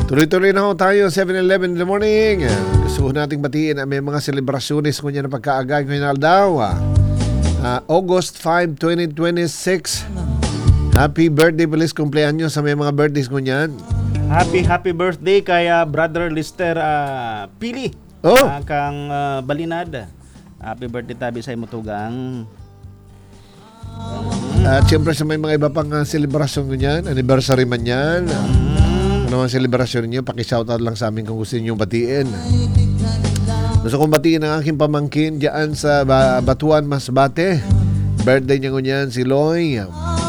Tuloy-tuloy na ho tayo, 7:11 in the morning. Gusto ko nating batiin may mga selebrasyones ko niya na pagkaagay ko yung aldaw. August 5, 2026. Happy birthday, bilis kumpleanyo sa may mga birthdays ko niyan. Happy birthday kay Brother Lister Pili. Kang Balinad. Happy birthday tabi sa imutugang. At siyempre sa may mga iba pang selebrasyon ko niyan, anniversary man yan. Ano ang selebrasyon niyo, paki-shoutout lang sa amin kung gusto niyo batiin. Gusto kong batiin ang aking pamangkin diyan sa Batuan, Masbate. Birthday niya ngunyan si Loy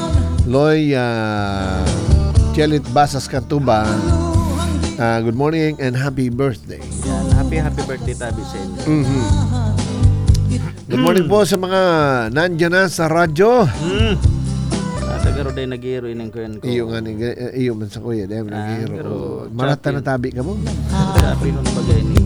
Chelit Basas Cantuba. Good morning and happy birthday. Yan, happy birthday tabi sa inyo. Good morning po sa mga nandiyan na sa radyo. Tagaro day nag-hero inang ko yan ko. Iyo man sa kuya dahil nag-hero. Marata na tabi ka mo. Sabi nung bagay ni.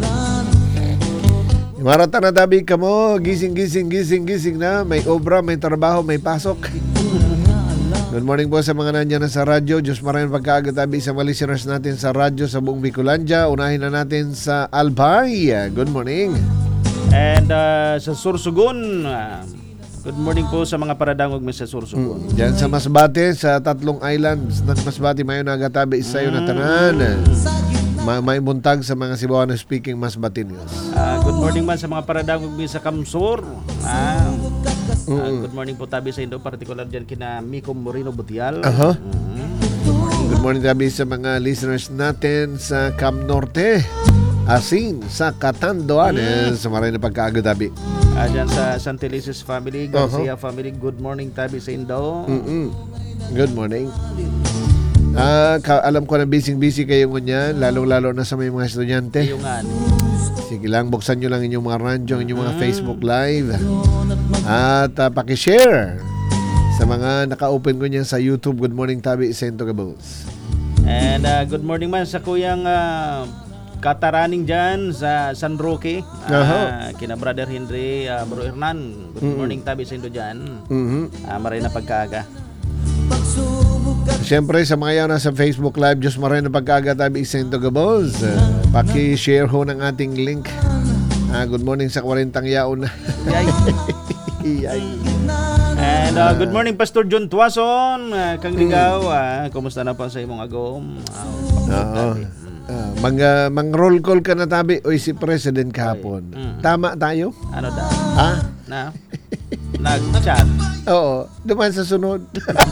Marata na tabi ka mo. Gising na. May obra, may trabaho, may pasok. Good morning po sa mga nandiyan na sa radyo. Diyos maraming pagkaagatabi sa mga listeners natin sa radyo sa buong Bicolandia. Unahin na natin sa Albay. Good morning. And sa Sursugun, good morning po sa mga paradangog mo sa Sursugun. Diyan sa Masbate, sa tatlong islands ng Masbate, mayo nagatabi isayo na tanan. May buntag sa mga Cebuano speaking Masbateños. Good morning man sa mga paradangog mo sa Kamsur. Good morning po tabi sa Indo, particular dyan kina Miko Moreno Butial. Good morning tabi sa mga listeners natin sa Cam Norte, Asin, sa Catanduanes, sa maraming na pagkaagadabi. Dyan sa Santelices family, Garcia family, good morning tabi sa Indo. Good morning. Alam ko na busy kayo ngunyan, lalong-lalo na sa may mga estudyante. Sige lang, buksan nyo lang inyong mga radyo, inyong mga Facebook Live. At pakishare sa mga naka-open ko niyan sa YouTube. Good morning tabi, Sento Gabos. And good morning man sa kuyang Kataraning dyan sa San Roque. Kina Brother Henry, Bro Hernan. Good morning tabi sa Indo dyan. Maray na pagkaaga. Siyempre sa mga yan nasa Facebook Live, Diyos maray na pagkaaga tabi sa Sento Gabos. Paki-share ho ng ating link. Good morning sa 40 yaon. And good morning Pastor John Tuason. Kang Ligaw, kumusta na pa sa imong agom? Mang-roll call ka na tabi. Oy, si President kahapon. Tama tayo? Ano daw? Nag-chat. Oo, duman sa sunod.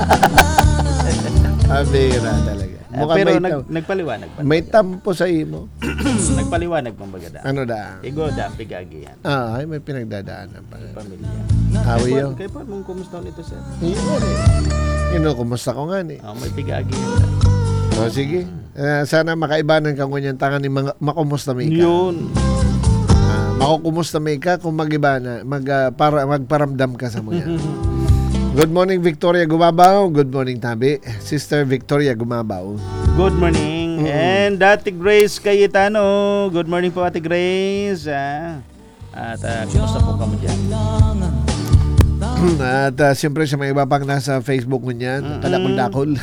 Abira talaga. Pero nagpaliwanag pa. May tampo sa imo. Nagpaliwanag pang bagada. Ano da? Igo da, pigagi yan. Ay, may pinagdadaanan pa. Pamilya. Hawi yun. Kaya pa, mong kumusta nito sir? Kumusta ko nga ni? May pigagi yan. Sige. Sana makaibanan ka ngunyan tangan ni makumusta may ka. Yun. Makukumusta may ka kung mag-ibana, magparamdam ka sa mga. Good morning, Victoria Gumabaw. Good morning, Tabi. Sister Victoria Gumabaw. Good morning. And Ate Grace Cayetano. Good morning po, Ate Grace. At kumusta po kamo dyan? At siyempre sa mga iba pang nasa Facebook mo niyan, kadakol-dakol.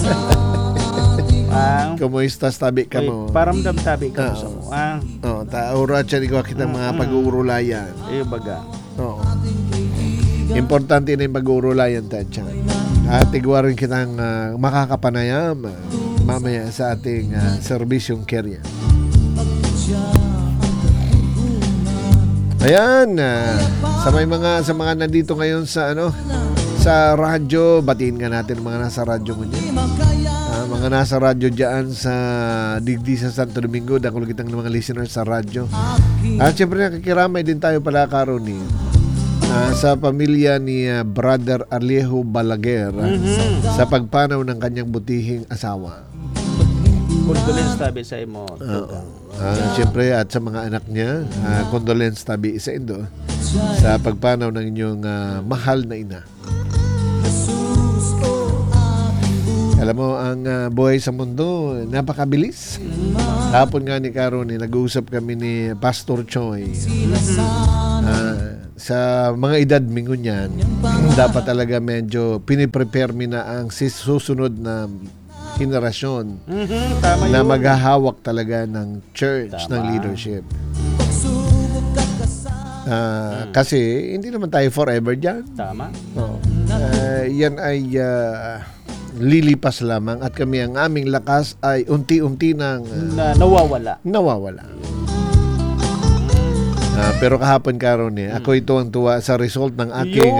Kumusta tabi ka mo? Paramdam tabi ka mo sa mo. Taura siya ko kita mga pag-uurulayan. Baga. Oo. Importante na yung pag-uurulayan tayo. At tigwa rin kitang makakapanayam mamaya sa ating servisyong carrier. Ayan, sa mga nandito ngayon sa sa radyo, batiin nga natin mga nasa radyo mo dyan. Mga nasa radyo dyan sa Digdi sa Santo Domingo, dakol kitang mga listeners sa radyo. At syempre nakikiramay din tayo pala karon sa pamilya ni Brother Alejo Balaguer sa pagpanaw ng kanyang butihing asawa. Condolence tabi sa imo. Siyempre at sa mga anak niya, condolence tabi sa Indo sa pagpanaw ng inyong mahal na ina. Alam mo, ang buhay sa mundo, napakabilis. Hapon nga ni Karon, nag-uusap kami ni Pastor Choi. Sa mga edad mingon yan, dapat talaga medyo piniprepare mi na ang susunod na henerasyon Tama na yun. maghahawak talaga ng church, Tama. ng leadership. Kasi hindi naman tayo forever dyan. Tama. Yan ay lilipas lamang at kami ang aming lakas ay unti-unti nang Nawawala. nawawala. Pero kahapon karon ako ito ang tuwa sa result ng aking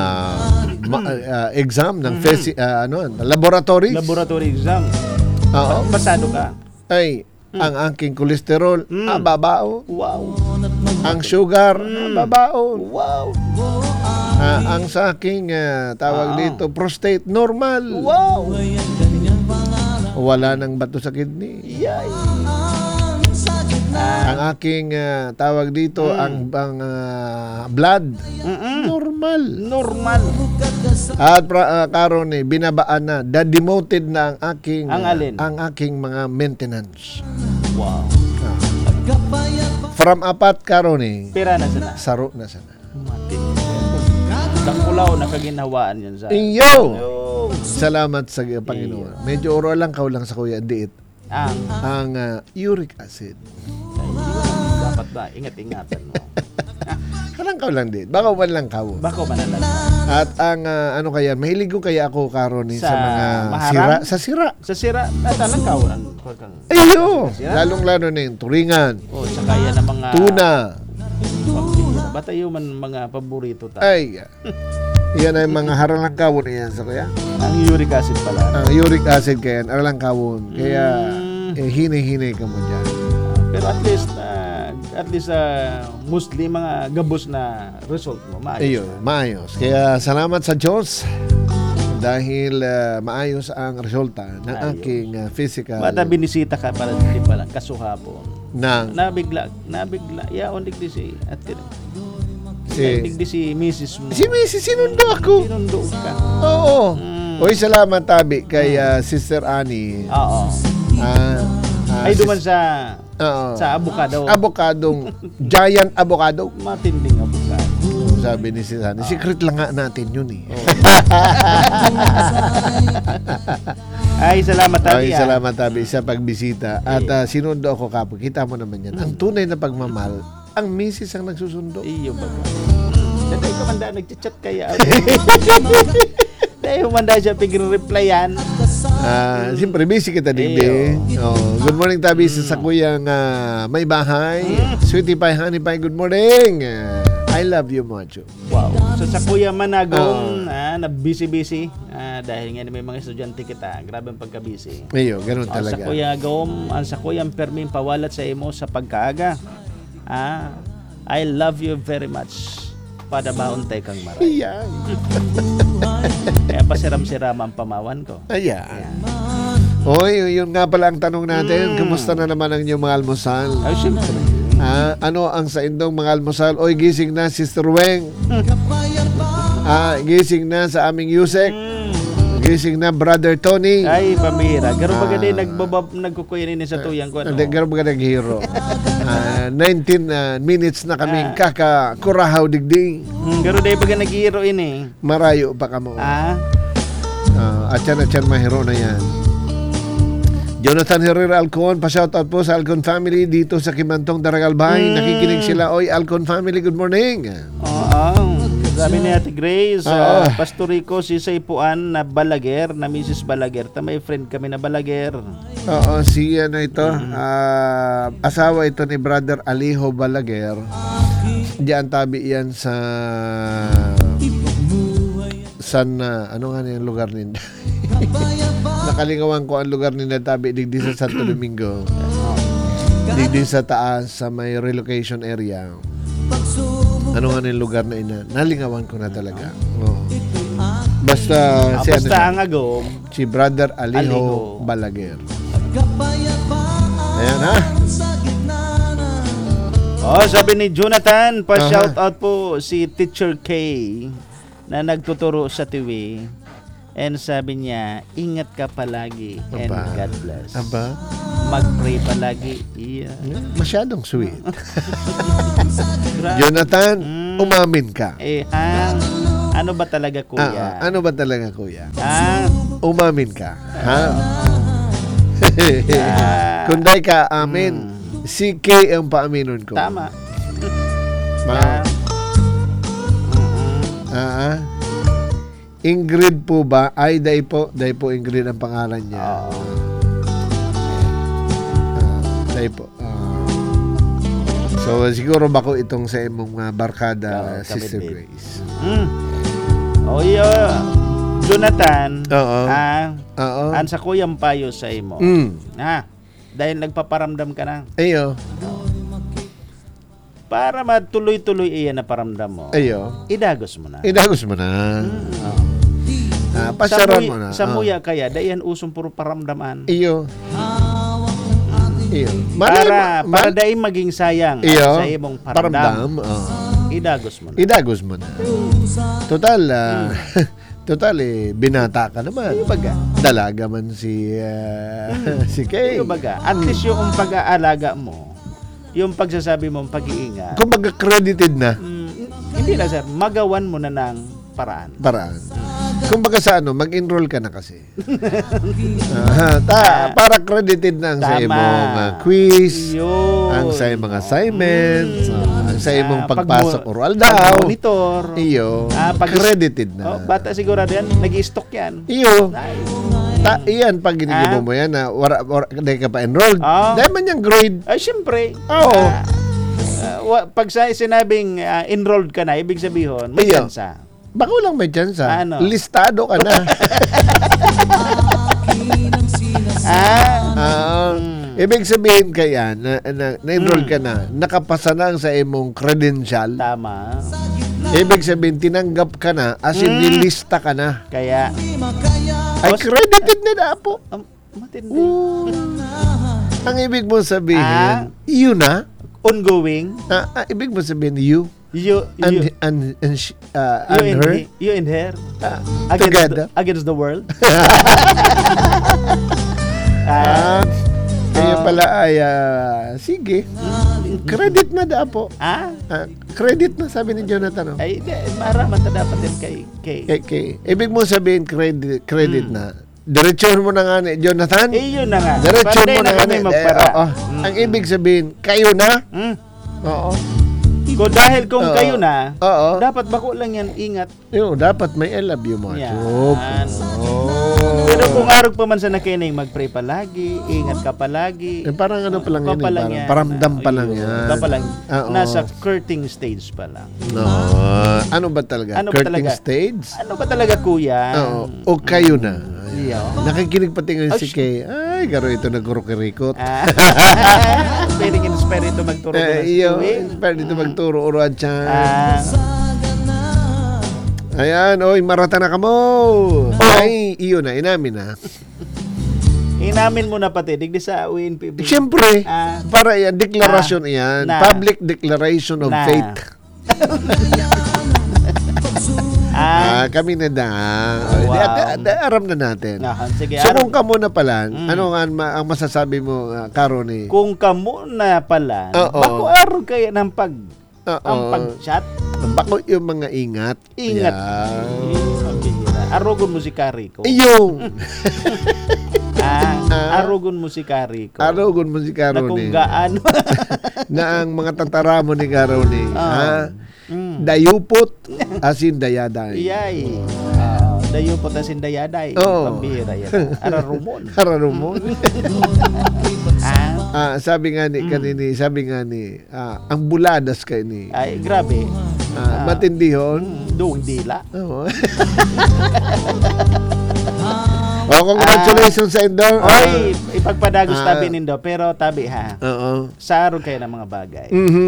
exam ng laboratories. Laboratory exam. Oo. Pasado ka. Ay, ang aking kolesterol, babao. Wow. Ang sugar, babao. Wow. Ang sa aking tawag dito, prostate, normal. Wow. Wala nang bato sa kidney. Yay. Ang aking tawag dito, ang blood, normal. Normal. At karon binabaan na, demoted na ang aking Ang alin? ang aking mga maintenance. Wow. From apat karon Pira na sana. saro na sana. Mati. Dangkulaw nakaginhawaan yan sa. Iyo. Yo. Salamat sa Panginoon. Medyo oro lang kaw lang sa kuya diit. Ang uric acid. Dapat ba ingat-ingatan mo. Kanang kaw lang diit. Baka man lang kaw. Bako manalan. At ang ano kaya, mahilig ko kaya ako karon sa Sa mga maharang? sira. Sa sira, talang kawan. Iyo. Sira? Lalong-lalo na yung turingan, Oh, sa kaya ng mga tuna. Batayo man mga paborito ta. Ay, yan ay mga haralang kawon yan sa kuya. Ang uric acid pala. Ang uric acid kaya, haralang kawon. Kaya, hinay-hinay ka mo dyan. Pero at least mostly mga gabos na result mo. Maayos. Ayun, maayos. Kaya salamat sa Diyos dahil maayos ang resulta ng aking physical Bata binisita ka para di pala kasuhapon. ng Nabigla. Yaon digdi si ate. si, Digdi si Mrs. mo. si Mrs. Sinundo ako. Sinundo ka. Oo. Oy, salamat tabi kay Sister Annie. Oo. Ay duman sa Oo. avocado. Avocadong giant avocado. Matinding avocado. Sabi ni Sister Annie, secret lang nga natin yun eh. Ay, salamat tabi. Ay, salamat tabi sa pagbisita. At sinundo ako kapo. Kita mo naman yan. Ang tunay na pagmamahal, ang misis ang nagsusundo. Iyo ba? Dahil ka manda nagchat kaya. Dahil manda siya pigre-replyan. Siyempre, busy kita din. Good morning, tabi sa kuyang may bahay. Sweetie Pie, Honey Pie, good morning. I love you much. Wow. So sa Kuya Managong, na busy-busy. Dahil nga may mga estudyante kita, grabe ang pagka-busy. Ayo, ganun Sa talaga. Kuya Gom, sa Kuya Permin pawalat sa imo sa pagkaaga. I love you very much. Padabaon tay kang maray. Ayan. Kaya pasiram-siram ang pamawan ko. Ayan. Oy, yun nga pala ang tanong natin. Kumusta na naman ang inyong mga almusal? Ay, siyempre. Ano ang sa indong mga almusal? Oy, gising na Sister Weng. Gising na sa aming Yusek. Gising na Brother Tony. Ay, pamira. Garo ba gani nagkukuya ni sa tuyang ko? Ano? Garo ba naghihiro? 19 minutes na kaming kakakurahaw digding. Garo day ba naghihiro ini? Marayo pa ka mo. Atyan mahiro na yan. Jonathan Herrera Alcon, pa-shoutout po sa Alcon family dito sa Kimantong Daragalbay. Nakikinig sila. Oy, Alcon family, good morning. Sabi ni Ate Grace, Pastor Rico, si Saypuan na Balaguer, na Mrs. Balaguer. May friend kami na Balaguer. Oo, siya na ito. Asawa ito ni Brother Alijo Balaguer. Diyan tabi yan sa ano nga yung lugar ninyo? Nakalingawan ko ang lugar ni Tabi digdi sa Santo Domingo. Digdi sa taas sa may relocation area. Ano nga yung lugar na ina? Nalingawan ko na talaga. Oo. Basta ang agom, si Brother Alijo Balaguer. Ayan ha. Sabi ni Jonathan, pa-shout out po si Teacher K na nagtuturo sa TV. And sabi niya, ingat ka palagi and God bless. Mag-pray palagi. Yeah. Masyadong sweet. Jonathan, umamin ka. Ano ba talaga kuya? Ano ba talaga kuya? Ah, Umamin ka. Ha? Kunday ka amin. Si K ang paaminon ko. Tama. Ma- Ingrid po ba? Ay, day po Ingrid ang pangalan niya. Day po. So, siguro bako itong sa imong barkada, Sister Kamit. Grace. Jonathan, Oo. an sa kuyang payo sa imo. Dahil nagpaparamdam ka na. Ayo. Para matuloy-tuloy iyan na paramdam mo. Ayo. Idagos mo na. Idagos mo na. Pasyaran mo na. Sa muya kaya, dayan usong puro paramdaman. Iyo. Iyo. Para daing maging sayang sa imong paramdam. Idagos mo na. Idagos mo na. Total, total binata ka naman. Baga. Dalaga man si Kay. Baga. At least yung pag-aalaga mo, yung pagsasabi mo, pag-iingat. Kung credited na. Hindi na sir, magawan mo na ng paraan. Kung baga sa mag-enroll ka na kasi. Para credited na ang sa imong quiz, ang sa imong mga assignments, ang sa imong pagpasok oral daw. Monitor. Iyo. Credited na. Bata sigurado yan, nag-i-stock yan. Iyo. Iyan, pag ginigibo mo yan, dahil ka pa enrolled. Dahil man yung grade. Ay, syempre. Oo. Pag sinabing enrolled ka na, ibig sabihin, may chance. Bako lang may chance. Listado ka na. Ibig sabihin kaya na-enroll ka na, nakapasa na sa imong credential. Tama. Ibig sabihin tinanggap ka na, as in nilista ka na. Kaya ay credited na po. Matindi. Ang ibig mo sabihin, you na? Ongoing. Ibig mo sabihin, you and her? You and her. Together. Against the world. Kaya pala ay, sige. Credit na da po. Credit na, sabi ni Jonathan. Ay, maraman ta dapat din kay. Ibig mo sabihin, credit na. Diretsohon mo na nga ni Jonathan. Yun na nga. Diretsohon mo na nga ni. Ang ibig sabihin, kayo na. Oo. Dahil kung kayo na, dapat bako lang yan, ingat. Dapat may I love you mo. Pero kung arog pa man sa nakining, mag-pray palagi, ingat ka palagi. Parang ano pa lang yan. Paramdam pa lang yan. Nasa courting stage pa lang. No. Ano ba talaga? Courting stage? Ano ba talaga, kuya? O kayo na. Nakikinig pati ngayon si Kay. Ay, garo ito nagkurukirikot. Pwede in-inspire ito magturo. Inspire dito magturo. Uruan siya. Ayan, marata na ka mo. Ay, iyo na, inamin na. Inamin mo na pati, digdi sa UNPB. Siyempre, para yan, deklarasyon yan. Public declaration of faith. Kami na da. Aram na natin. Sige, so kung kamo na pala, ano ang masasabi mo, Karoni? Kung kamo na pala, bako araw kaya ng pag-chat? Bako yung mga ingat. Ingat. Arogon mo si Kari ko. Iyong. Arogon mo si Kari ko. Arogon mo si Karoni. Na kung gaano. Na ang mga tataramo ni Karoni. Dayupot asin dayaday. Iyay. Dayupot asin dayaday. Pambihira yan. Ararumon. Sabi nga ni ang buladas kay ni. Ay, grabe. Matindihon. Doong dila. Congratulations sa Indo. Ipagpadagos tabi nindo. Pero tabi ha. Sa araw kayo ng mga bagay.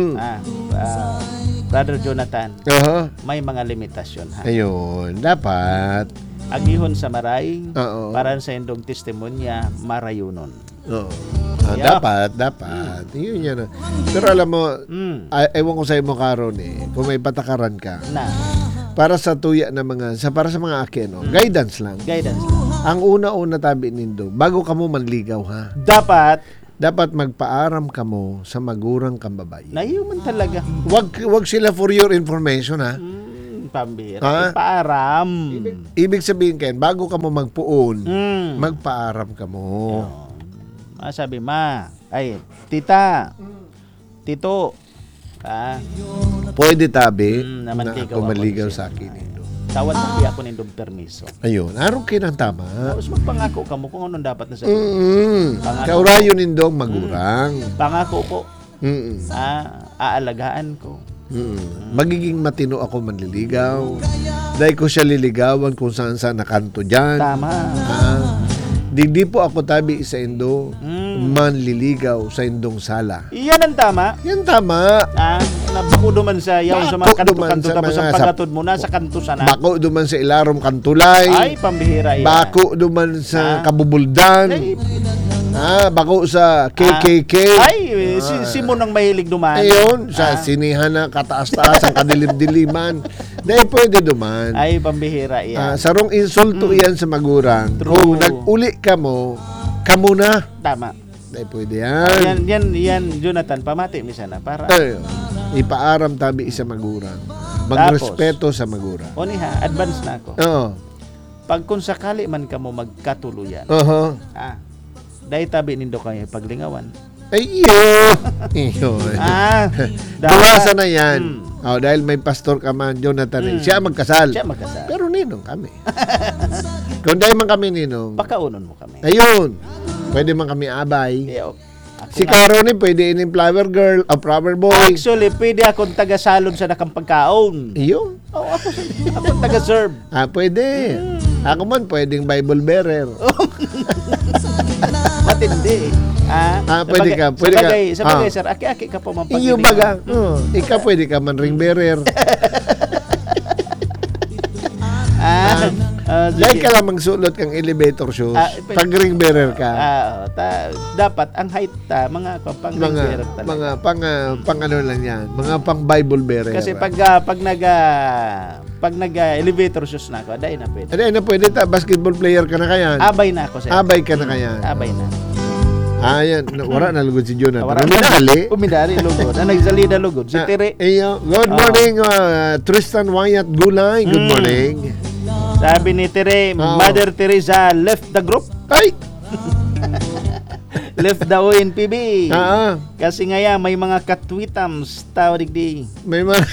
Brother Jonathan, may mga limitasyon ha. Ayun, dapat. Agihon sa maray, para sa indong testimonya, marayunon. Dapat. Yun yan. Pero alam mo, ewan ko sa imo karon kung may patakaran ka. Para sa tuya na para sa mga akin, guidance lang. Ang una-una tabi nindo, bago ka mo manligaw ha. Dapat magpaaram ka mo sa magurang kang babae. Nayuman talaga. Wag sila for your information ha. Pambira. Paaram. Ibig sabihin kayo, bago ka mo magpuon, magpaaram ka mo. Sabi, tita, tito, Pwede tabi na na mantigaw ako ako maligaw siya. sa akin nito. Tawad na kaya ako nindong permiso. Ayun, araw kinang tama. Tapos magpangako ka mo kung anong dapat na sabihin. Pangako. Kaurayo nindong magurang. Pangako po, Mm. aalagaan ko. Magiging matino ako manliligaw. Dahil ko siya liligawan kung saan nakanto dyan. Tama. Di po ako tabi sa indo manliligaw sa indong sala. Iyan ang tama. Yan tama. Nabako duman sa yaw sa mga Bako duman kanto-kanto sa tapos mga ang pagatod mo na sa kanto sana. Bako duman sa ilarom kantulay. Ay, pambihira yan. Bako duman sa kabubuldan. Ay, Bako sa KKK. Simon ang mahilig duman. Ayun, sa sinihan na kataas-taas ang kadilim-diliman. Dahil pwede duman. Ay, pambihira yan. Sarong insulto yan sa magurang. True. Kung nag-uli ka mo, kamo na. Tama. Dahil pwede yan. Yan, Jonathan, pamati mi sana para. Ipaaram tabi sa magurang. Magrespeto sa magurang. O niha, advance na ako. Oo. Pag kung sakali man ka mo magkatuluyan, dahil tabi nindo kayo paglingawan. Ay, iyo. Dapat. Tuwasa na yan. Dahil may pastor ka man, Jonathan, siya magkasal. Siya magkasal. Pero ninong kami. Kung dahil man kami ninong, Pakaunon mo kami. ayun, pwede man kami abay. Ako Si nga. Caroline, pwede ining flower girl o flower boy. Actually, pwede akong taga-salon sa nakampagkaon. Iyo. Ako taga-serve. Pwede. Ako man, pwedeng Bible bearer. Matindi. Pwede ka, pwede ka. Sa bagay, sir, aki-aki ka po man Iyo baga. Ikaw pwede ka man ring bearer. Dahil ka lang magsulot kang elevator shoes, pag ring bearer ka. Dapat ang height mga pang bearer talaga. Pang ano lang yan, mga pang Bible bearer. Kasi pag elevator shoes na ako, dahil na pwede. Ano pwede basketball player ka na kayan. Abay na ako, sir. Abay ka na kayan. Abay na. Yan. Wala na lugod si Jonathan. Wala na. Umidali. Umidali lugod. Nagsalida lugod. Si Tire. Good morning, Tristan Wyatt Gulay. Good morning. Sabi ni Tire, Mother Teresa left the group. Ay! Left the ONPB. Kasi nga may mga katwitams tawag di. May mga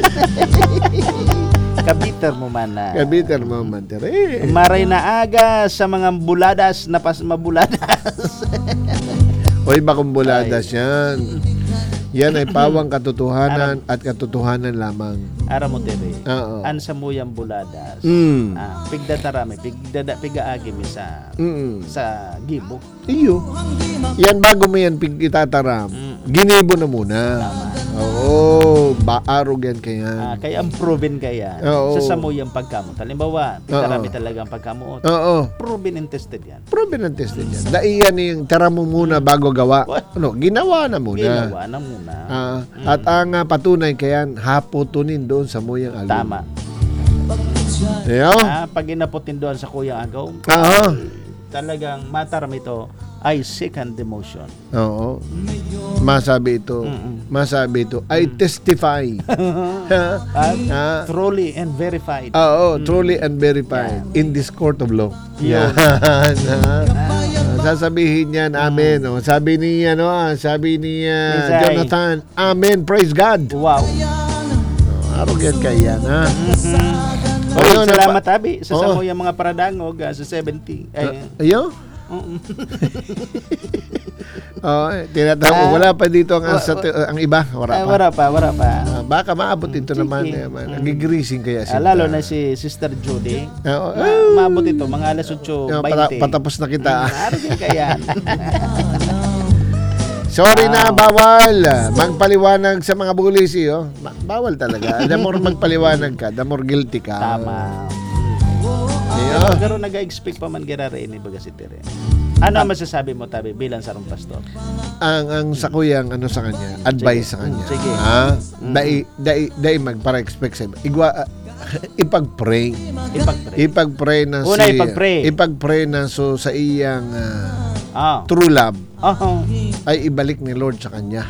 Kabiter mo man na. kabiter mo man, Tire. Maray na aga sa mga buladas na mabuladas. Hoy, bakong buladas yan. Yan ay pawang katotohanan at katotohanan lamang. Ara mo Tire. Oo. Ansa mo yung buladas. Pigda tarami, pigaagi mi sa gibo. Iyo. Yan bago mo yan itataram. Ginibo na muna. Oo, baarog yan kaya. Kaya ang proven kaya. Oo. Sa samo yung pagkamot. Halimbawa, pitarami talaga ang pagkamot. Oo. Proven and tested yan. Proven and tested yan. Daiyan yung tara mo muna bago gawa. Ginawa na muna. Ginawa na muna. At ang patunay kaya haputunin doon sa muyang alon. Tama. Iyo. Pag inaputin doon sa Kuyang Agaw, talagang matarami ito ay second demotion. Oo. Masabi ito. I testify. Truly and verified. Truly and verified in this court of law. Yun. Sasabihin niyan, amen. Sabi ni Jonathan, amen, praise God. Wow. Arrogant ka yan, ha? Salamat abi sa samo yung mga paradangog sa 70. Ayo? Tinatawag. Wala pa dito ang iba. Wala pa. Wala pa. Baka maabot ito naman. Nagigrising kaya sila. Lalo na si Sister Judy. Maabot ito, mga alas 8:20. Patapos na kita. Arugin kaya. Sorry na, bawal. Magpaliwanag sa mga bulisi, bawal talaga. The more magpaliwanag ka, the more guilty ka. Tama. Pero nag-expect pa man ginare ni baga si Tere. Ano masasabi mo tabi bilang sarong pastor? Ang sa kuyang sa kanya, advice sa kanya. Sige. Dai magpara-expect sa iba. Ipag-pray. Ipag-pray na ipag-pray na sa iyang true love. Ay ibalik ni Lord sa kanya.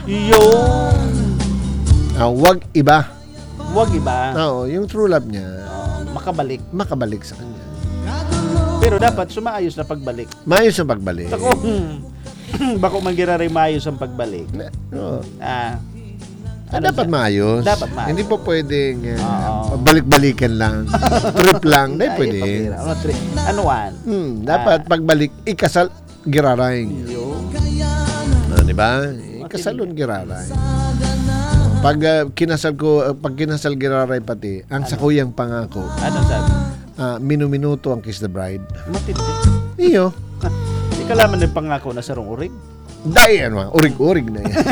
Wag iba. Yung true love niya makabalik sa kanya. Pero dapat sumaayos na pagbalik. Maayos na pagbalik. bako man giraray maayos ang pagbalik. Oo. siya? Dapat maayos. Dapat maayos. Hindi po pwedeng Oo. balik-balikan lang. Trip lang. Hindi pwede. Anuan? Dapat pagbalik, ikasal giraray. Di ba? Ikasalon giraray. Pag kinasal giraray pati, ang sakuyang pangako, Ano sabi? minuminuto ang Kiss the Bride. Matindi. Iyo. Di ka laman ng pangako na sarong urig? Dahil urig-urig na yan.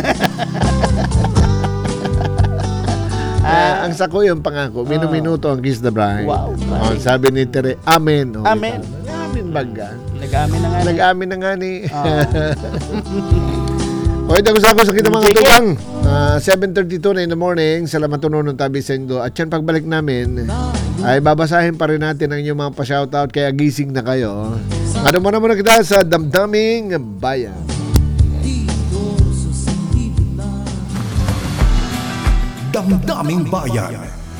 Ang sakuyang pangako, minuminuto ang Kiss the Bride. Wow. Sabi ni Tere, Amen. Amen. Amen baga. Nag-amin na nga. Nag-amin na nga ni. Okay, dagos-dagos sa kita mga Sige. tukang. 7:32 na in the morning. Salamat tunong tabi sa inyo. At yan, pagbalik namin, ay babasahin pa rin natin ang inyong mga pa-shoutout. Kaya gising na kayo. Ano mo naman kita sa Damdaming Bayan. Damdaming Bayan.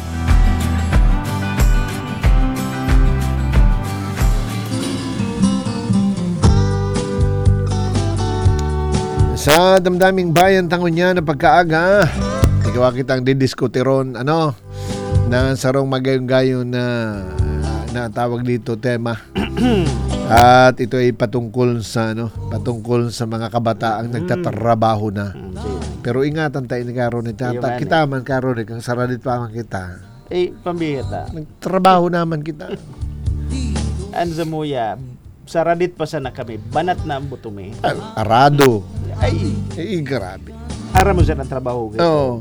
Sa Damdaming Bayan, tangon niya na pagkaaga. Ikaw kitang didiskuteron, na sarong magayong-gayon na tawag dito tema. At ito ay patungkol sa mga kabataang nagtatrabaho na. Pero ingatan tayo ni Karon ni Tata. Kita man Karon kang saradit pa man kita. Pambihita. Nagtrabaho naman kita. Ano sa muya? Saradit pa sana kami. Banat na ang butumi. Arado. Ay, Grabe. ara mo siya ng trabaho. Oo.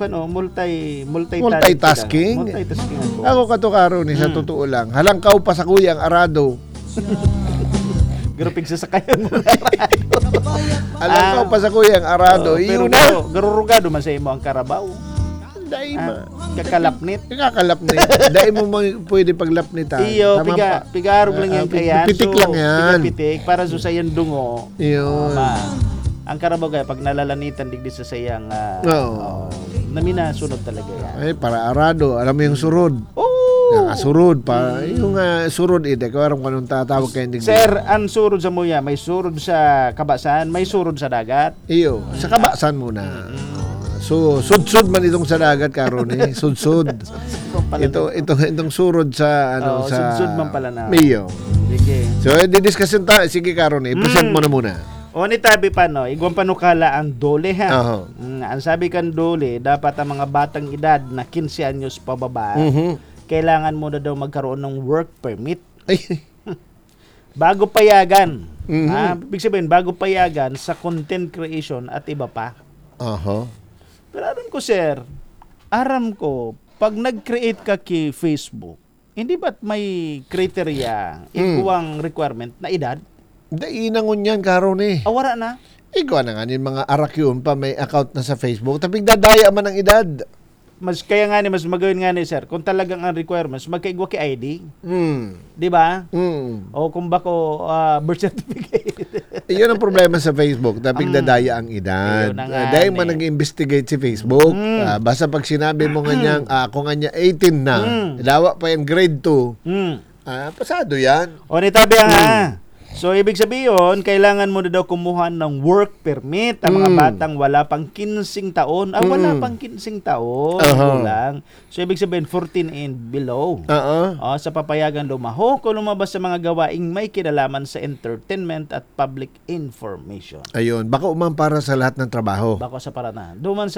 Multitasking Multitasking. ako. Ako kato Karon sa totoo lang. Halangkaw pa sa kuya ang arado. Gruping sasakayan mo. Halangkaw pa sa kuya ang arado. Pero Iyon na. garurugado man sa imo ang karabaw. Dahil Kakalapnit. kakalapnit. Dahil mo pwede paglapnitan. Iyo, Tama pigarog lang yan kaya. Pitik lang yan. Pitik para sa sayang dungo. Yun. Ang karabaw kaya pag nalalanitan digdi sa sayang namina sunod talaga yan. Ay, para arado. Alam mo yung surod. Surod pa. Yung surod ide. Kung aram kanong tatawag kayo. Sir, ang surod sa muya, may surod sa kabasan, may surod sa dagat. Iyo. Sa kabasan muna. So, sudsud man itong sa dagat karon Sudsud. Itong surod sa sa sudsud man pala na. Iyo. Sige. So, di-discussion ta. Sige karon i-present mo na muna. O ni tabi pa no, igwang panukala ang dole ha. Oho. Ang sabi kan dole, dapat ang mga batang edad na 15 anyos pababa, kailangan mo na daw magkaroon ng work permit. Ay. Bago payagan. Ibig sabihin, bago payagan sa content creation at iba pa. Pero aram ko sir, pag nag-create ka kay Facebook, hindi ba't may criteria, iguang requirement na edad? Dainangon yan karon Awara na. Ikaw na nga yung mga arak yun pa may account na sa Facebook. Taping dadaya man ang edad. Kaya nga mas magawin nga ni sir, kung talagang ang requirements, magkaigwa kay ID. Di ba? O kung bako birth certificate. Iyon ang problema sa Facebook. Taping dadaya ang edad. Dahil man nag-investigate si Facebook. Basta pag sinabi mo nga niyang, ako nga niya 18 na, dawa pa yan grade 2. Pasado yan. O nitabi nga. So, ibig sabihin, kailangan mo na daw kumuha ng work permit ang mga batang wala pang 15 taon. Wala pang 15 taon. Lang. So, ibig sabihin, 14 and below. Sa papayagan lumaho kung lumabas sa mga gawaing may kinalaman sa entertainment at public information. Ayun. Baka para sa lahat ng trabaho. Bako sa parana. Duman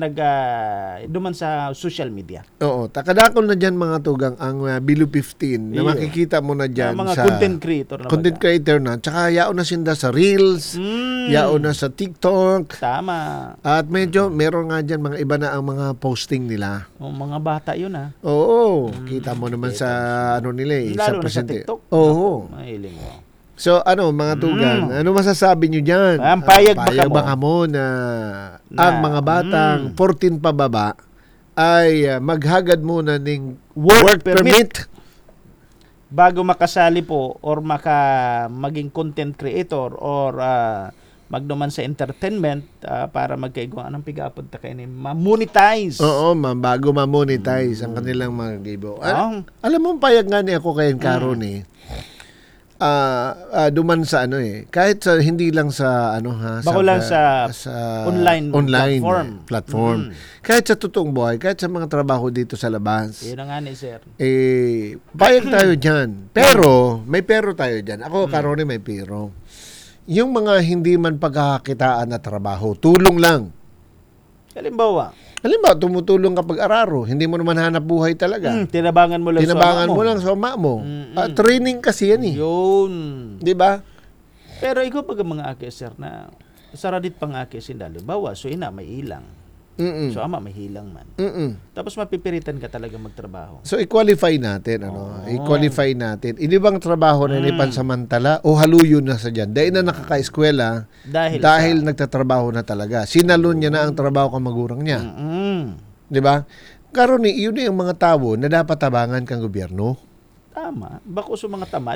sa social media. Oo. Takadakol na dyan mga tugang ang Bilo 15 na makikita mo na dyan mga sa content creator na content creator na. Tsaka yaon na sinda sa Reels, yaon na sa TikTok. Tama. At medyo meron nga dyan mga iba na ang mga posting nila. Mga bata yun Oo. Kita mo naman sa nila lalo na sa TikTok. Oo. Mahiling mo. So mga tugang, ano masasabi nyo dyan? Payag ba ka mo na ang mga batang 14 pababa ay maghagad muna ng work permit bago makasali po or maging content creator or magduman sa entertainment para magkaigwang anong pigapod ta kayo ni ma-monetize. Oo, bago ma-monetize ang kanilang mga gibo. Alam mo, payag nga ni ako kayo karon duman sa ano kahit sa hindi lang sa ano Bako lang sa online platform. Kahit sa totoong buhay, kahit sa mga trabaho dito sa labas. Yun ang nga ni sir. Bayag tayo diyan. Pero may pero tayo diyan. Ako karon may pero. Yung mga hindi man pagkakakitaan na trabaho, tulong lang. Halimbawa, tumutulong ka pag-araro, hindi mo naman hanap buhay talaga. tinabangan mo lang Tinabangan sa ama mo lang sa ama mo. Training kasi yan eh. Yun. 'Di ba? Pero ikaw pag mga aki, sir, na saradit pang aki sindali, bawa, so ina, may ilang. So ama, may hilang man. Tapos mapipiritan ka talaga magtrabaho. So i-qualify natin i-qualify natin. Hindi bang trabaho na pansamantala o haluyo na sa diyan? Dahil na nakaka-eskwela, dahil nagtatrabaho na talaga. Sinalon niya na ang trabaho ka magurang niya. 'Di ba? Karon yun yung mga tao na dapat tabangan kang gobyerno. Tama. Bako sa mga tamad.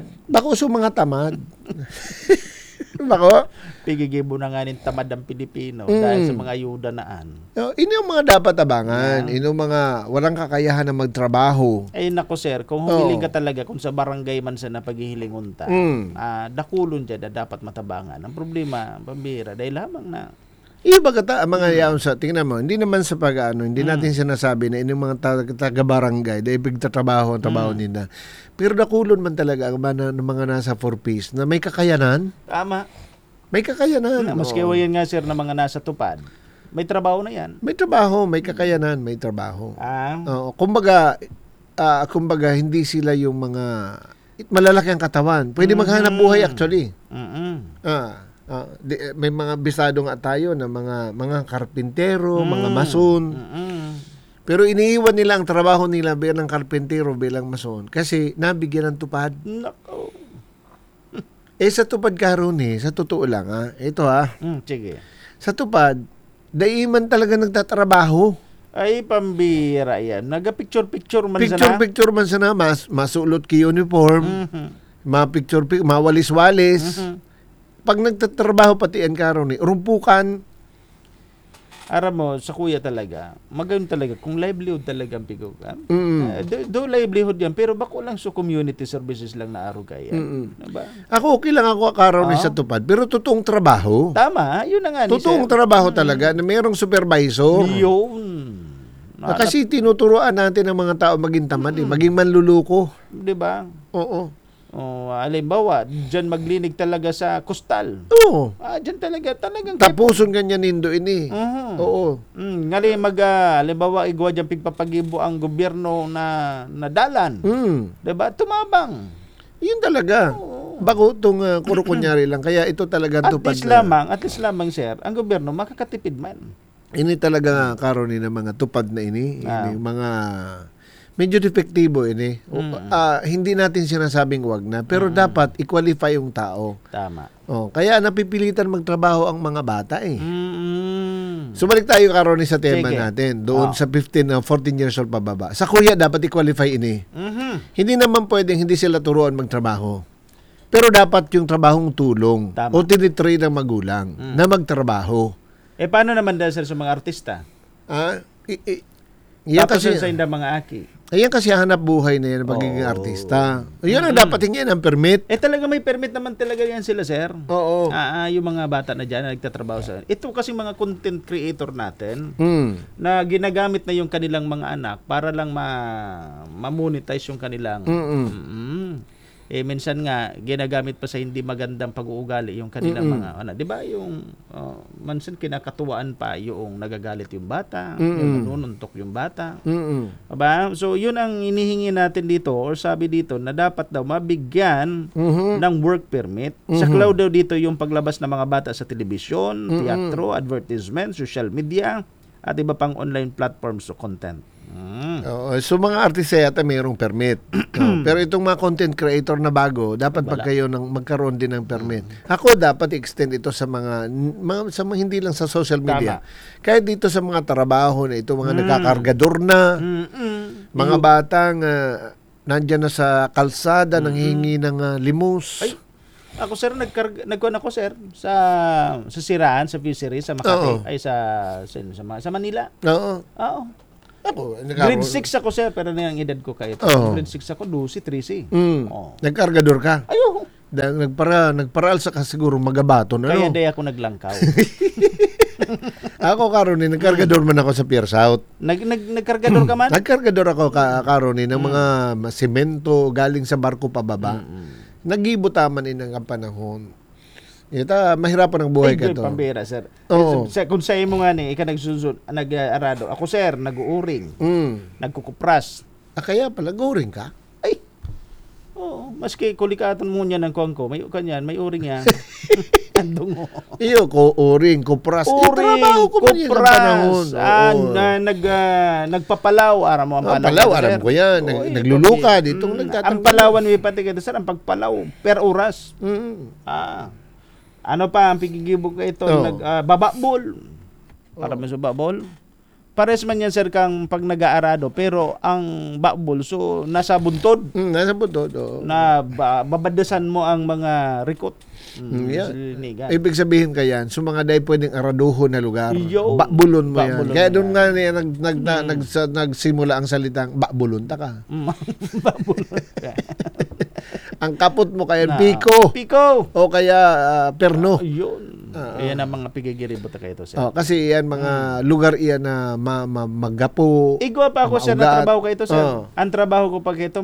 Bako? Pigigibo na nga ng tamad ang Pilipino dahil sa mga ayuda naan. Ini yung mga dapat tabangan. Ini yung mga walang kakayahan na magtrabaho. Ay nako sir, kung humiling ka talaga, kung sa barangay man sa napaghihiling unta, dakulon dyan na dapat matabangan. Ang problema, pambira, dahil lamang na Iba kata ang mga yaon sa tingnan mo, hindi naman sa hindi natin sinasabi na inyong mga taga-barangay dahil pagtatrabaho ang trabaho nila. Pero nakulon man talaga ang mga nasa 4Ps na may kakayanan. tama. May kakayanan. Maski yan nga sir na mga nasa tupad, may trabaho na yan. May trabaho, may kakayanan, may trabaho. Kumbaga hindi sila yung mga malalaki ang katawan. Pwede maghanap buhay actually. May mga bisado nga tayo na mga karpintero, mga mason. Pero iniiwan nila ang trabaho nila bilang karpintero, bilang mason kasi nabigyan ng tupad. Nako. Sa tupad karon sa totoo lang ito Sige. sa tupad, daiman talaga nagtatrabaho. Ay, pambira yan. Naga-picture-picture man sana. Picture man sana, masulot ki uniform, mawalis-walis. Pag nagtatrabaho pati yan karon rumpukan. Aram mo, sa kuya talaga, magayon talaga, kung livelihood talaga ang pigukan. Do livelihood yan, pero bako lang sa community services lang na araw kaya. Diba? Ako, okay lang ako karon sa tupad, pero totoong trabaho. Tama, yun na nga ni Totoong sir. trabaho talaga na mayroong supervisor. Yun. Kasi tinuturuan natin ang mga tao maging tamad, maging manluluko. Diba? Oo. Halimbawa, dyan maglinig talaga sa kustal. Oo. Dyan talagang Tapuson ganyan nindo ini. Oo. Ngali halimbawa, igwa dyan pigpapagibo ang gobyerno na dalan. Diba? Tumabang. Yun talaga. Bako itong kunyari lang. Kaya ito talaga tupad At least lamang, sir, ang gobyerno makakatipid man. Ini talaga karon ni na mga tupad na ini. Ini mga medyo defektibo ini. Hindi natin sinasabing wag na, pero dapat i-qualify yung tao. Tama. Kaya napipilitan magtrabaho ang mga bata So balik tayo karon sa tema natin. Doon sa 14 years old pababa. Sa kuya dapat i-qualify ini. Hindi naman pwedeng hindi sila turuan magtrabaho. Pero dapat yung trabahong tulong o tinitrain ng magulang na magtrabaho. Paano naman dahil sir sa mga artista? Yan Tapos kasi sa inda mga aki. Ayan kasi hanap buhay na yan magiging artista. Yan ang dapat yan ang permit. Talaga may permit naman talaga yan sila, sir. Oo. Yung mga bata na dyan na nagtatrabaho sa... Ito kasi mga content creator natin na ginagamit na yung kanilang mga anak para lang ma-monetize yung kanilang... minsan nga ginagamit pa sa hindi magandang pag-uugali yung kanilang mga 'di ba yung minsan kinakatuwaan pa yung nagagalit yung bata, yung nanununtok yung bata. Diba? So yun ang inihingi natin dito or sabi dito na dapat daw mabigyan ng work permit. Sa cloud daw dito yung paglabas ng mga bata sa telebisyon, teatro, advertisement, social media at iba pang online platforms o content. So mga artista yata mayroong permit. Pero itong mga content creator na bago, dapat pag kayo magkaroon din ng permit. Ako dapat extend ito sa mga hindi lang sa social media. Kahit dito sa mga trabaho na ito, mga nagkakargador na, mga batang nandyan na sa kalsada, nanghihingi ng limos. Ako sir, nagkuhan ako sir sa Siraan, sa fishery, sa Makati, ay sa Manila. Oo. Ako, grade 6 ako sir, pero na yung edad ko kayo. Grade 6 ako, 12, 13. Nagkargador ka? Ayo. Nagparal sa ka siguro magabaton. Kaya Ano? day ako naglangkaw. Ako karon ni nagkargador man ako sa Pier South. Nagkargador ka man? Nagkargador ako karon ni ng mga semento galing sa barko pababa. Nagibutaman in ang panahon. Ita mahirapan ang buhay Ay, ka good, to. pambira, sir. Oo. Kung sa imo nga ni, ika nag-arado. Ako, sir, nag-uuring. Nagkukupras. Kaya pala guring ka. Ay! Oo, maski kulikatan mo niya ng kuwang ko, may kanyan, may uring yan. Andong mo. Iyo ko uring, kupras. Trabaho ko man yan ang panahon. Nagpapalaw, aram mo ang palaw. Palaw, aram ko yan. Nagluluka dito. Ang palawan, may pati ka, sir, ang pagpalaw, per oras. Ano pa, ang pigigibog ka ito, bababol. Para mo sa babol. Pares man yan, sir, kang pag nag-aarado, pero ang babol, so, nasa buntod. Nasa buntod. Na babadasan mo ang mga rikot. Ibig sabihin ka yan, so mga day pwedeng araduho na lugar. Bakbulon Bakbulon mo yan. Kaya doon yan. nga nagsimula ang salitang bakbulon ta ka. Babulon ka. Ang kapot mo kaya piko. Piko! O kaya perno. Yun. Ayan ang mga pigigiribot na kayo, sir. Kasi yan mga lugar iyan na maggapo. Igwa pa ako, sir, na trabaho kayo, sir. Ang trabaho ko pag ito,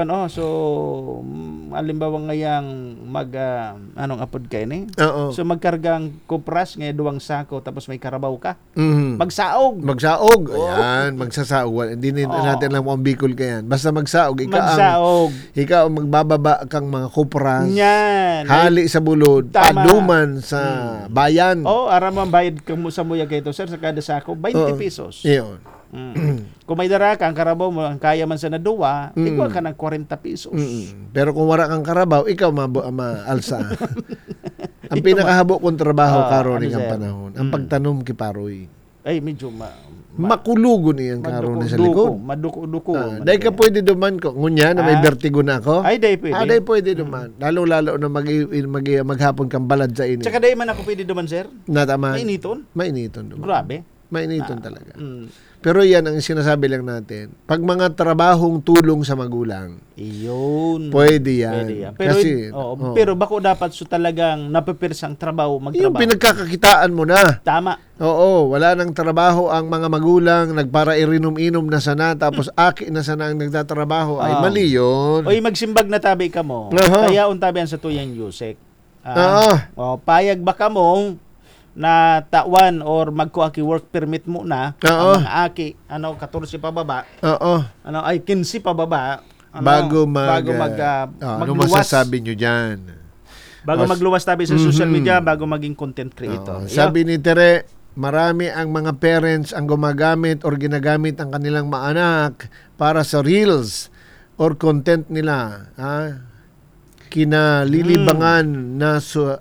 alimbawa ngayang anong apod kayo ni? So magkargang kupras, ngayon duwang sako, tapos may karabaw ka. Magsaog. Ayan, magsasaog. Hindi natin lang ang Bicol ka yan. Basta magsaog. Ikaw ang magbababa kang mga kupras. Yan. Hali sa bulod. Tama. Paduman sa bayan. Aram ang bayad sa muya kayo, sir, sa kada sako, 20 pesos. Iyon. Kung may dara ka, ang karabaw mo, ang kaya man sa naduwa, ikaw ka ng 40 pesos. Pero kung wala kang karabaw, ikaw maalsa. Ang pinakahabo kong trabaho karon ang panahon, ang pagtanom kiparoy. Ay, medyo makulugo niyan karon sa likod. Maduko-duko. Dahil ka pwede duman ko. Ngunya na may vertigo na ako. Ay, dahil pwede. Dahil pwede duman. Lalo-lalo na maghapon kang balad sa init. Tsaka dahil man ako pwede duman, sir. Nataman. Mainiton duman. Grabe. Mainiton talaga. Pero yan ang sinasabi lang natin. Pag mga trabahong tulong sa magulang, iyon. Pwede yan. Pero, kasi, pero bako dapat so talagang napipirsang trabaho, magtrabaho. Yung pinagkakakitaan mo na. Tama. Oo, wala nang trabaho ang mga magulang, nagpara irinom-inom na sana, tapos aki na sana ang nagtatrabaho. Ay, mali yun. Oy, magsimbag na tabi ka mo. Kaya untabi sa tuyang Yusek. Payag ba ka mo na tawan or magkuaki work permit mo na ang aki 14 pababa 15 pababa bago magluwas. Masasabi nyo dyan bago magluwas tabi sa social media bago maging content creator. Sabi ni Tere, marami ang mga parents ang gumagamit or ginagamit ang kanilang mga anak para sa reels or content nila. Kinalilibangan na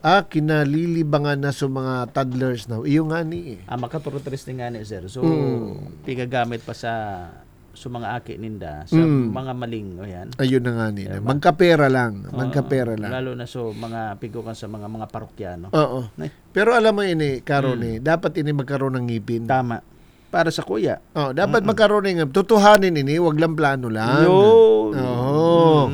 mga toddlers na. Iyo nga ni. Makaturotres nga ni, sir. So, pigagamit pa sa mga aki ninda sa mga maling yan. Ayun na nga ni. Magkapera lang. Lalo na so mga pigukan sa mga parokyano. Oo. Pero alam mo ini, karon dapat ini magkaroon ng ngipin. Tama. Para sa kuya. Dapat magkaroon ng tutuhanin ini, wag lang plano lang. Yun. Oo.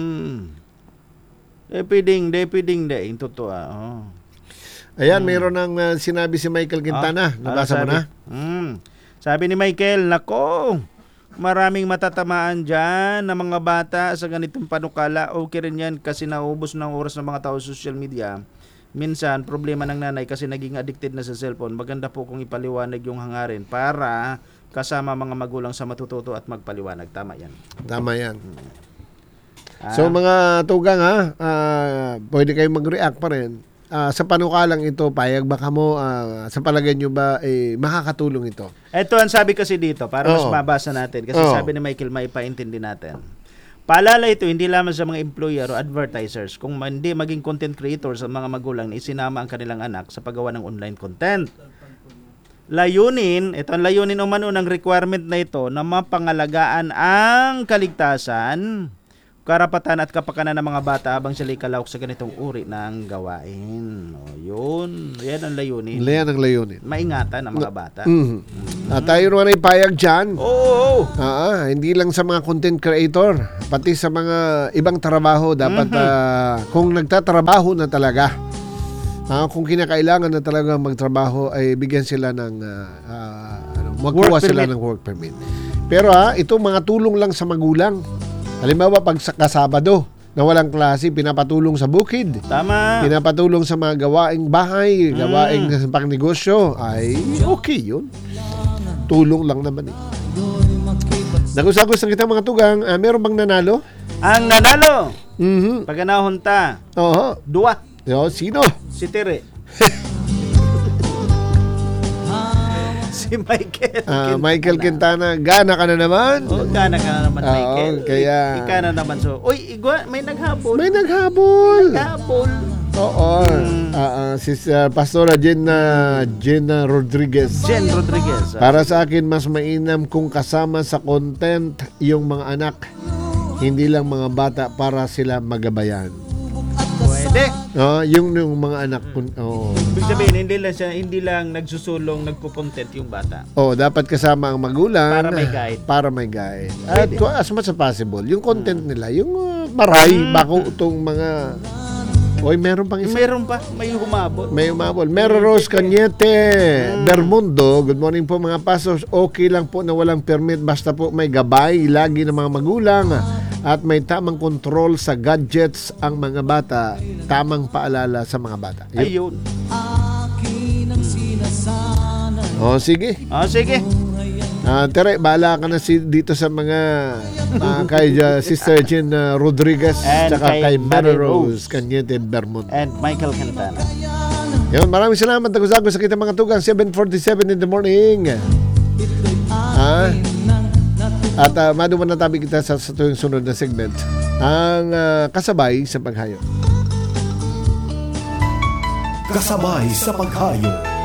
Pwedeng totoo. Ayan, mayroon ng sinabi si Michael Quintana. Nabasa mo na? Sabi ni Michael, nako, maraming matatamaan dyan ng mga bata sa ganitong panukala. Okay rin yan kasi naubos ng oras ng mga tao sa social media. Minsan, problema ng nanay kasi naging addicted na sa cellphone. Maganda po kung ipaliwanag yung hangarin para kasama mga magulang sa matututo at magpaliwanag. Tama yan. Tama yan. So mga tugang pwede kayong mag-react pa rin. Sa panukalang ito, payag ba kamo, sa palagay nyo ba, makakatulong ito? Ito ang sabi kasi dito, para mas mabasa natin. Kasi sabi ni Michael, may paintindi natin. Paalala ito, hindi lamang sa mga employer o advertisers, kung hindi maging content creators sa mga magulang na isinama ang kanilang anak sa paggawa ng online content. Layunin umano ng requirement na ito na mapangalagaan ang kaligtasan, karapatan at kapakanan ng mga bata habang sila kalawak sa ganitong uri ng gawain. O, yun. Yan ang layunin. Yan ang layunin. Maingatan ang mga bata. At tayo naman ay payag dyan. Oo. Hindi lang sa mga content creator, pati sa mga ibang trabaho dapat kung nagtatrabaho na talaga, kung kinakailangan na talaga magtrabaho ay bigyan sila ng magkuha sila ng work permit. Pero ito mga tulong lang sa magulang. Halimbawa pag sa Sabado na walang klase, pinapatulong sa bukid. Tama. Pinapatulong sa mga gawaing bahay, gawaing pangnegosyo, ay okay yun. Tulong lang naman eh. Nagusagos na kita mga tugang, meron bang nanalo? Ang nanalo, Mhm. pagkanahon ta, Oo. duwa, Sino? si Tere. Si Michael. Michael Quintana, gana ka na naman. Oh, gana ka na naman, Oo, Michael. kaya- Ika na naman. So, uy, igwa, may naghabol. May naghabol. Naghabol. Oo. Si Pastora Jenna Rodriguez. Jen Rodriguez. Para sa akin, mas mainam kung kasama sa content yung mga anak, hindi lang mga bata para sila magabayan. Pwede. Yung mga anak. Oo. Ibig sabihin, hindi lang nagsusulong, nagpupuntent yung bata. Dapat kasama ang magulang Para may guide. Para may guide. At as much as possible, yung content nila, yung maray, bako itong mga... Oy, meron pang isa. Meron pa, may humabol. May umabol. Mero Rose Cañete Bermundo. Good morning po mga pastors. Okay lang po na walang permit basta po may gabay lagi ng mga magulang at may tamang control sa gadgets ang mga bata. Tamang paalala sa mga bata. Ayun. Sige. Sige. Tere, bahala ka na dito sa mga kay Sister Jen Rodriguez And tsaka kay kay Mero Mary Rose Cañete Bermundo. And Michael Quintana. Yun, maraming salamat. Nagusagos sa kita mga tugang 7:47 in the morning. At maduman na tabi kita sa tuwing sunod na segment. Ang kasabay sa paghayo. Kasabay sa paghayo.